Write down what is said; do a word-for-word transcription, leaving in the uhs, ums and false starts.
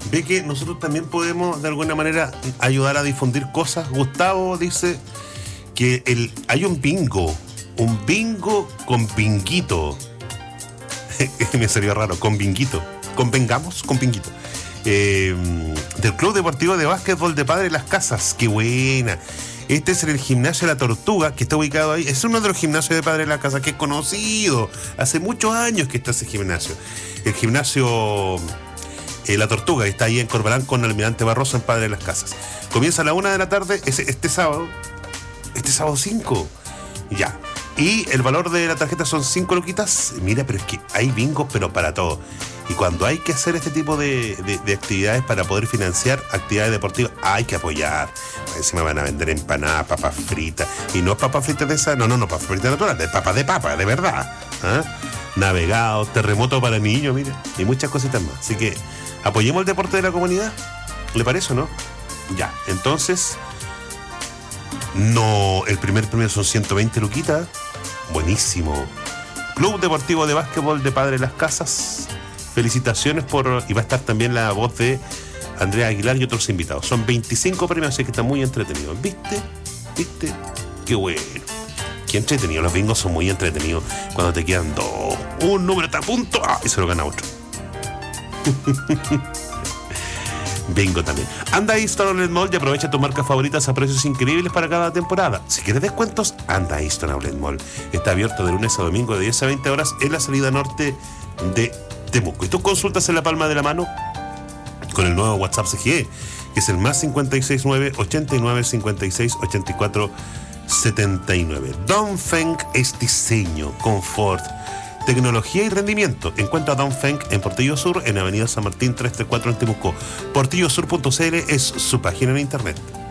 ve que nosotros también podemos de alguna manera ayudar a difundir cosas. Gustavo dice que el, hay un bingo, un bingo con binguito. Me salió raro, con binguito. Convengamos con binguito. Eh, del Club Deportivo de Básquetbol de Padre Las Casas. ¡Qué buena! Este es en el gimnasio La Tortuga, que está ubicado ahí. Es uno de los gimnasios de Padre Las Casas que es conocido. Hace muchos años que está ese gimnasio. El gimnasio eh, La Tortuga está ahí en Corbalán con el Almirante Barroso en Padre Las Casas. Comienza a la una de la tarde este, este sábado. Este sábado cinco. Ya. Y el valor de la tarjeta son cinco luquitas. Mira, pero es que hay bingos, pero para todo. Y cuando hay que hacer este tipo de, de, de actividades para poder financiar actividades deportivas, hay que apoyar. Encima van a vender empanadas, papas fritas. Y no papas fritas de esas, no, no, no, papas fritas naturales, de papas de papa, de verdad. ¿Ah? Navegados, terremoto para niños, mire. Y muchas cositas más. Así que apoyemos el deporte de la comunidad. ¿Le parece o no? Ya, entonces... No, el primer premio son ciento veinte luquitas. Buenísimo. Club Deportivo de Básquetbol de Padre Las Casas. Felicitaciones por... Y va a estar también la voz de Andrea Aguilar y otros invitados. Son veinticinco premios, así que está muy entretenido. ¿Viste? ¿Viste? Qué bueno. Qué entretenido. Los bingos son muy entretenidos. Cuando te quedan dos. Un número está a punto. ¡Ah! Y se lo gana otro. Bingo también. Anda a Easton Outlet Mall y aprovecha tus marcas favoritas a precios increíbles para cada temporada. Si quieres descuentos, anda a Easton Outlet Mall. Está abierto de lunes a domingo de diez a veinte horas en la salida norte de Temuco. Y tus consultas en la palma de la mano con el nuevo WhatsApp C G E, que es el más cincuenta y seis nueve, ochenta y nueve, cincuenta y seis, ochenta y cuatro, setenta y nueve. Dongfeng es diseño, confort, tecnología y rendimiento. Encuentra a Dongfeng en Portillo Sur, en Avenida San Martín trescientos treinta y cuatro en Temuco. portillo sur punto c l es su página en internet.